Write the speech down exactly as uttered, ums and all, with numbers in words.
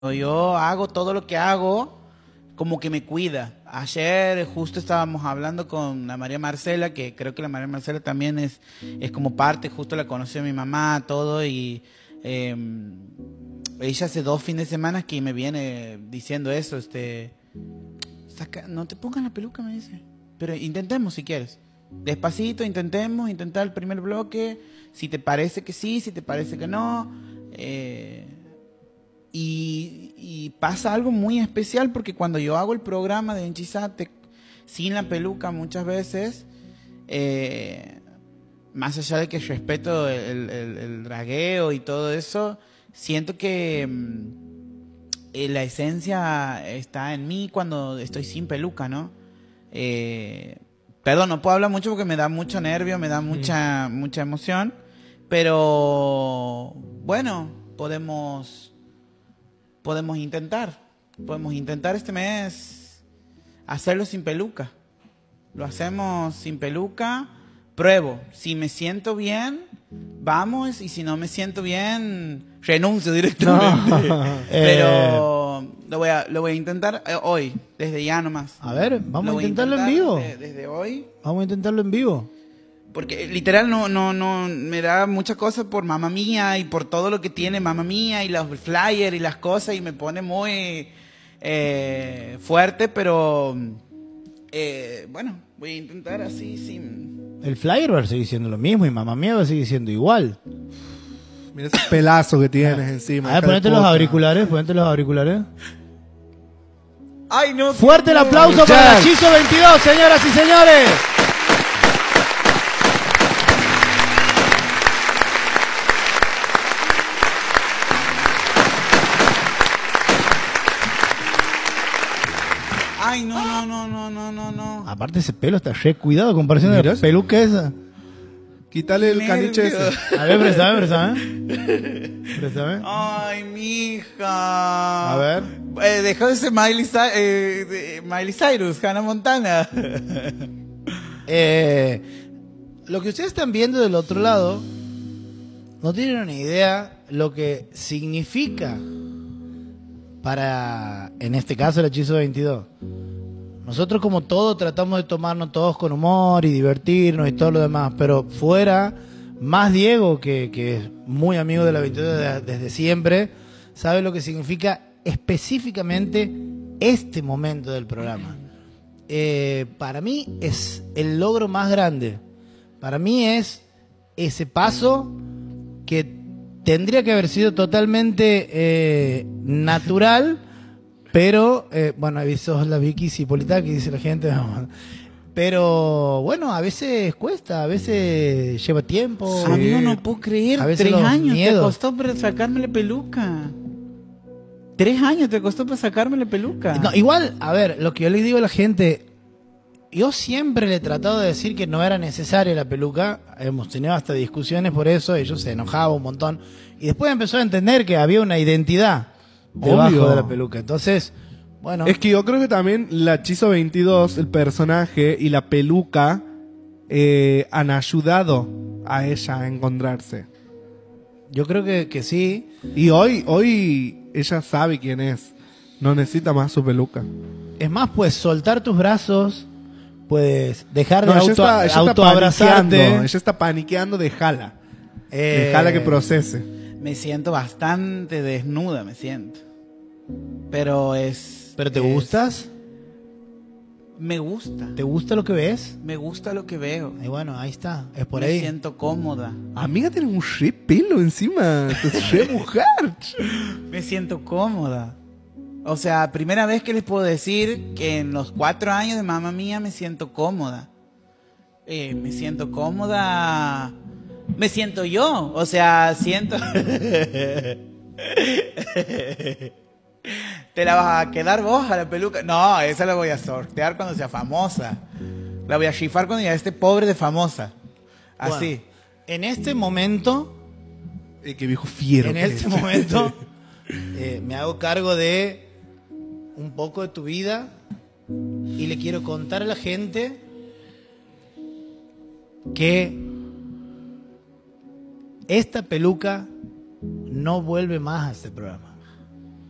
yo hago todo lo que hago, como que me cuida. Ayer justo estábamos hablando con la María Marcela, que creo que la María Marcela también es, es como parte, justo la conoció mi mamá, todo, y eh, ella hace dos fines de semana que me viene diciendo eso, este, saca, no te pongas la peluca, me dice, pero intentemos si quieres. Despacito, intentemos, intentar el primer bloque, si te parece que sí, si te parece que no. Eh, y, y pasa algo muy especial porque cuando yo hago el programa de Enchizate sin la peluca muchas veces, eh, más allá de que respeto el, el, el dragueo y todo eso, siento que eh, la esencia está en mí cuando estoy sin peluca, ¿no? Eh, perdón, no puedo hablar mucho porque me da mucho nervio, me da mucha, mm. mucha emoción, pero bueno, podemos... Podemos intentar, podemos intentar este mes hacerlo sin peluca. Lo hacemos sin peluca, pruebo. Si me siento bien, vamos, y si no me siento bien, renuncio directamente. No. Pero lo voy a, lo voy a intentar hoy, desde ya nomás. A ver, vamos a intentarlo a en vivo. Desde, desde hoy. Vamos a intentarlo en vivo. Porque literal no, no, no, me da mucha cosa por Mamma Mía y por todo lo que tiene Mamma Mía y los flyers y las cosas, y me pone muy eh, fuerte, pero eh, bueno, voy a intentar así sin... El flyer va a seguir siendo lo mismo y Mamma Mía va a seguir siendo igual. Mira ese pelazo que tienes ah, encima. A ver, ponete los auriculares, ponete los auriculares. Ay, no. Fuerte el aplauso para el Hechizo veintidós, señoras y señores. Ay, no, no, no, no, no, no, no. Aparte ese pelo está re cuidado en comparación de la peluca esa. Quítale el Nervio. caniche ese. A ver, préstame, préstame. Préstame. Ay, mija. A ver. Eh, dejó de ser Miley, eh, de Miley Cyrus, Hannah Montana. eh, lo que ustedes están viendo del otro lado, no tienen una idea lo que significa para, en este caso, el Hechizo veintidós. Nosotros, como todo, tratamos de tomarnos todos con humor y divertirnos y todo lo demás, pero fuera, más Diego, que, que es muy amigo de la veintidós desde, desde siempre, sabe lo que significa específicamente este momento del programa. Eh, para mí es el logro más grande. Para mí es ese paso que tendría que haber sido totalmente eh, natural, pero, eh, bueno, ahí sos la Vicky Cipolita, que dice la gente, pero bueno, a veces cuesta, a veces lleva tiempo. Sí. Amigo, no puedo creer, tres años miedos. te costó para sacarme la peluca. Tres años te costó para sacarme la peluca. No, igual, a ver, lo que yo les digo a la gente, yo siempre le he tratado de decir que no era necesaria la peluca. Hemos tenido hasta discusiones por eso. Ellos se enojaban un montón. Y después empezó a entender que había una identidad debajo Obvio. de la peluca. Entonces, bueno. Es que yo creo que también la Hechizo veintidós, el personaje y la peluca eh, han ayudado a ella a encontrarse. Yo creo que, que sí. Y hoy, hoy ella sabe quién es. No necesita más su peluca. Es más, pues soltar tus brazos... Puedes dejar de no, auto, ella está, autoabrazarte. Ella, ella está paniqueando, déjala. Eh, déjala que procese. Me siento bastante desnuda, me siento. Pero es... ¿Pero te es, gustas? Me gusta. ¿Te gusta lo que ves? Me gusta lo que veo. Y bueno, ahí está, es por me ahí. Me siento cómoda. Amiga, tienes un re pelo encima. Estás re mujer. Me siento cómoda. O sea, primera vez que les puedo decir que en los cuatro años de Mamma Mía me siento cómoda. Eh, me siento cómoda. Me siento yo. O sea, siento... ¿Te la vas a quedar vos a la peluca? No, esa la voy a sortear cuando sea famosa. La voy a chifar cuando ya esté pobre de famosa. Así. Bueno, en este momento... Eh, que viejo fiero. En este momento eh, me hago cargo de... un poco de tu vida y le quiero contar a la gente que esta peluca no vuelve más a este programa.